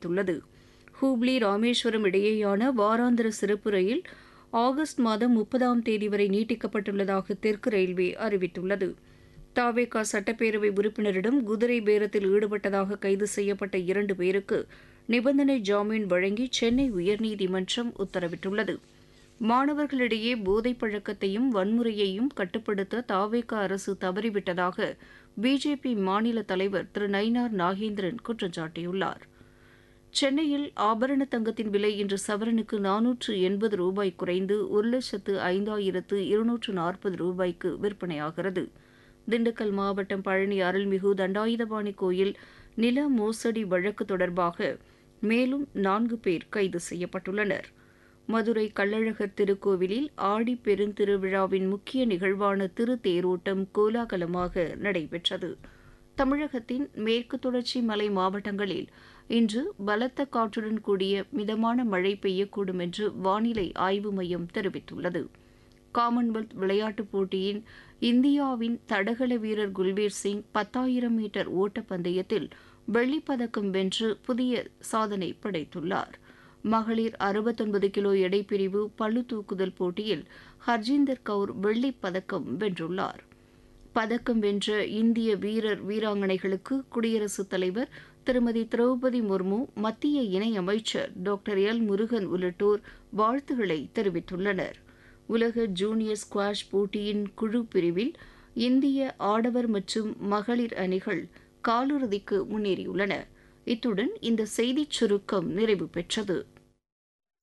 அறிவித்துள்ளது. ஹூப்ளி ராமேஸ்வரம் இடையேயான வாராந்திர சிறப்பு ரயில் ஆகஸ்ட் மாதம் 30ஆம் தேதி வரை நீட்டிக்கப்பட்டுள்ளதாக தெற்கு ரயில்வே அறிவித்துள்ளது. தாவேகா சட்டப்பேரவை உறுப்பினரிடம் குதிரை பேரத்தில் ஈடுபட்டதாக கைது செய்யப்பட்ட 2 பேருக்கு நிபந்தனை ஜாமீன் வழங்கி சென்னை உயர்நீதிமன்றம் உத்தரவிட்டுள்ளது. மாணவர்களிடையே போதைப் பழக்கத்தையும் வன்முறையையும் கட்டுப்படுத்த தாவேகா அரசு தவறிவிட்டதாக பிஜேபி மாநில தலைவர் திரு நயினார் நாகேந்திரன் குற்றம் சாட்டியுள்ளார். சென்னையில் ஆபரண தங்கத்தின் விலை இன்று சவரனுக்கு 480 ரூபாய் குறைந்து 1,05,240 ரூபாய்க்கு விற்பனையாகிறது. திண்டுக்கல் மாவட்டம் பழனி அருள்மிகு தண்டாயுதபாணி கோயில் நில மோசடி வழக்கு தொடர்பாக மேலும் 4 பேர் கைது செய்யப்பட்டுள்ளனர். மதுரை கள்ளழகர் திருக்கோவிலில் ஆடி பெருந்திருவிழாவின் முக்கிய நிகழ்வான திருத்தேரோட்டம் கோலாகலமாக நடைபெற்றது. தமிழகத்தின் மேற்கு தொடர்ச்சி மலை மாவட்டங்களில் இன்று பலத்த காற்றுடன் கூடிய மிதமான மழை பெய்யக்கூடும் என்று வானிலை ஆய்வு மையம் தெரிவித்துள்ளது. காமன்வெல்த் விளையாட்டுப் போட்டியின் இந்தியாவின் தடகள வீரர் குல்பீர் சிங் 10,000 மீட்டர் ஓட்டப்பந்தயத்தில் வெள்ளிப்பதக்கம் வென்று புதிய சாதனை படைத்துள்ளார். மகளிர் 69 கிலோ எடைப்பிரிவு பளு தூக்குதல் போட்டியில் ஹர்ஜிந்தர் கவுர் வெள்ளிப்பதக்கம் வென்றுள்ளார். பதக்கம் வென்ற இந்திய வீரர் வீராங்கனைகளுக்கு குடியரசுத் தலைவர் திருமதி திரௌபதி முர்மு, மத்திய இணையமைச்சர் டாக்டர் எல் முருகன் உள்ளிட்டோர் வாழ்த்துக்களை தெரிவித்துள்ளனர். உலக ஜூனியர் ஸ்குவாஷ் போட்டியின் குழு பிரிவில் இந்திய ஆடவர் மற்றும் மகளிர் அணிகள் காலிறுதிக்கு முன்னேறியுள்ளன. இத்துடன் இந்த செய்திச் சுருக்கம் நிறைவு பெற்றது.